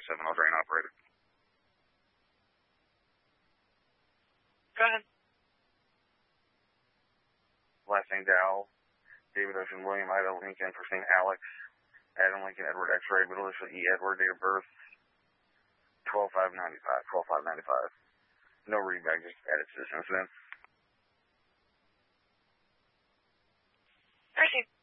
7 all drain operator. Go ahead. Last name Dow, David Ocean William, Ida Lincoln, first name Alex, Adam Lincoln, Edward X-Ray, middle initial E, Edward, date of birth, 12/5/95, 12/5/95. No readback, just edits this incident. Okay.